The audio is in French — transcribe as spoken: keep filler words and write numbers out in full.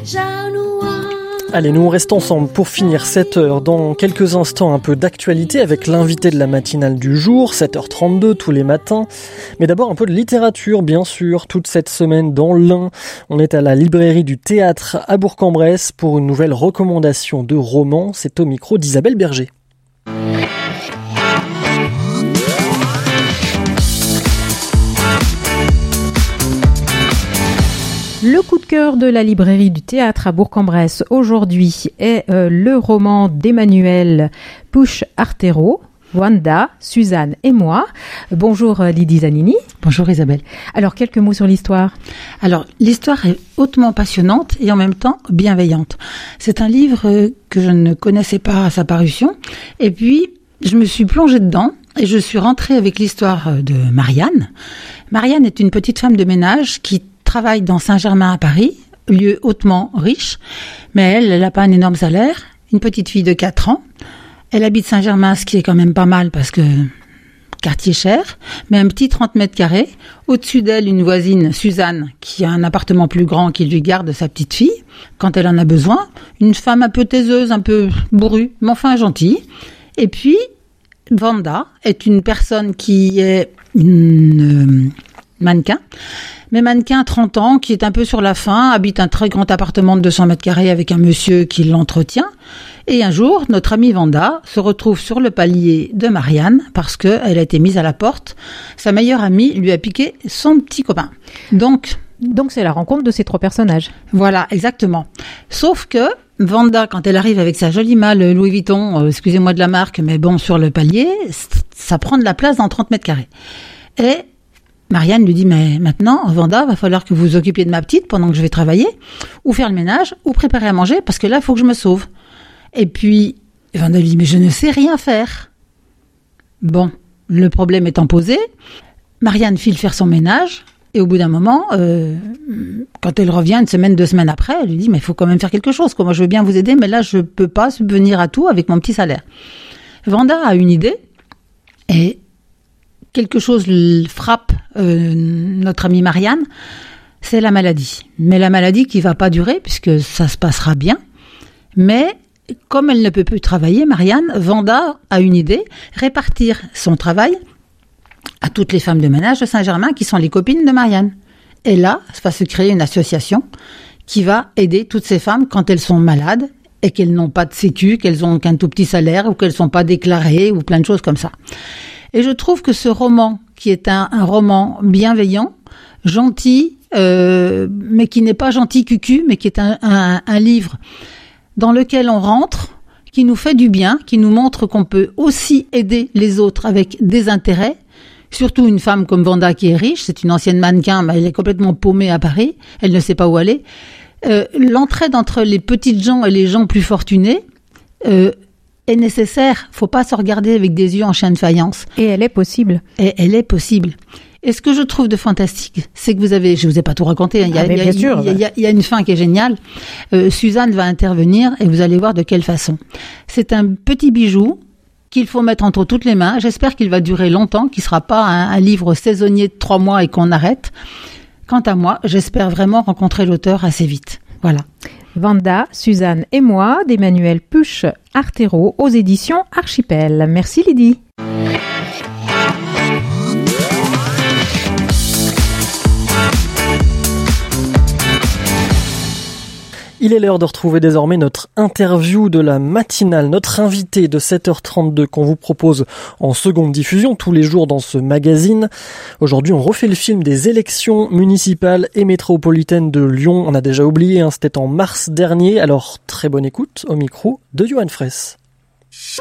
Allez, nous on reste ensemble pour finir cette heure. Dans quelques instants, un peu d'actualité avec l'invité de la matinale du jour, sept heures trente-deux tous les matins. Mais d'abord un peu de littérature, bien sûr. Toute cette semaine dans l'Ain, on est à la librairie du Théâtre à Bourg-en-Bresse pour une nouvelle recommandation de roman. C'est au micro d'Isabelle Berger. Le coup de cœur de la librairie du Théâtre à Bourg-en-Bresse aujourd'hui est euh, le roman d'Emmanuel Puch-Artero, Wanda, Suzanne et moi. Bonjour euh, Lydie Zanini. Bonjour Isabelle. Alors, quelques mots sur l'histoire. Alors, l'histoire est hautement passionnante et en même temps bienveillante. C'est un livre euh, que je ne connaissais pas à sa parution. Et puis, je me suis plongée dedans et je suis rentrée avec l'histoire de Marianne. Marianne est une petite femme de ménage qui travaille dans Saint-Germain à Paris, lieu hautement riche, mais elle, elle n'a pas un énorme salaire, une petite fille de quatre ans. Elle habite Saint-Germain, ce qui est quand même pas mal parce que quartier cher, mais un petit trente mètres carrés. Au-dessus d'elle, une voisine, Suzanne, qui a un appartement plus grand qui lui garde sa petite fille quand elle en a besoin. Une femme un peu taiseuse, un peu bourrue, mais enfin gentille. Et puis, Wanda est une personne qui est une euh, mannequin, mais mannequin, trente ans, qui est un peu sur la fin, habite un très grand appartement de deux cents mètres carrés avec un monsieur qui l'entretient. Et un jour, notre amie Wanda se retrouve sur le palier de Marianne parce qu'elle a été mise à la porte. Sa meilleure amie lui a piqué son petit copain. Donc, Donc c'est la rencontre de ces trois personnages. Voilà, exactement. Sauf que Wanda, quand elle arrive avec sa jolie malle Louis Vuitton, euh, excusez-moi de la marque, mais bon, sur le palier, ça prend de la place dans trente mètres carrés. Et Marianne lui dit, mais maintenant, Wanda, va falloir que vous vous occupiez de ma petite pendant que je vais travailler, ou faire le ménage, ou préparer à manger, parce que là, il faut que je me sauve. Et puis, Wanda lui dit, mais je ne sais rien faire. Bon, le problème étant posé, Marianne file faire son ménage, et au bout d'un moment, euh, quand elle revient une semaine, deux semaines après, elle lui dit, mais il faut quand même faire quelque chose, quoi. Moi, je veux bien vous aider, mais là, je ne peux pas subvenir à tout avec mon petit salaire. Wanda a une idée, et quelque chose frappe euh, notre amie Marianne, c'est la maladie. Mais la maladie qui va pas durer, puisque ça se passera bien. Mais comme elle ne peut plus travailler, Marianne, Wanda a une idée, répartir son travail à toutes les femmes de ménage de Saint-Germain qui sont les copines de Marianne. Et là, va se créer une association qui va aider toutes ces femmes quand elles sont malades et qu'elles n'ont pas de sécu, qu'elles ont qu'un tout petit salaire ou qu'elles sont pas déclarées ou plein de choses comme ça. Et je trouve que ce roman, qui est un, un roman bienveillant, gentil, euh, mais qui n'est pas gentil cucu, mais qui est un, un, un livre dans lequel on rentre, qui nous fait du bien, qui nous montre qu'on peut aussi aider les autres avec des intérêts, surtout une femme comme Wanda qui est riche, c'est une ancienne mannequin, mais elle est complètement paumée à Paris, elle ne sait pas où aller. Euh, l'entraide entre les petites gens et les gens plus fortunés, euh, est nécessaire. Faut pas se regarder avec des yeux en chien de faïence. Et elle est possible. Et elle est possible. Et ce que je trouve de fantastique, c'est que vous avez, je vous ai pas tout raconté, hein, il y a, ah, mais il y a, bien sûr, il y a, il y a, il y a une fin qui est géniale. Euh, Suzanne va intervenir et vous allez voir de quelle façon. C'est un petit bijou qu'il faut mettre entre toutes les mains. J'espère qu'il va durer longtemps, qu'il sera pas un, un livre saisonnier de trois mois et qu'on arrête. Quant à moi, j'espère vraiment rencontrer l'auteur assez vite. Voilà. Wanda, Suzanne et moi, d'Emmanuel Puch-Artero aux éditions Archipel. Merci Lydie. Il est l'heure de retrouver désormais notre interview de la matinale, notre invité de sept heures trente-deux qu'on vous propose en seconde diffusion tous les jours dans ce magazine. Aujourd'hui, on refait le film des élections municipales et métropolitaines de Lyon. On a déjà oublié, hein, c'était en mars dernier. Alors, très bonne écoute au micro de Johan Fraisse.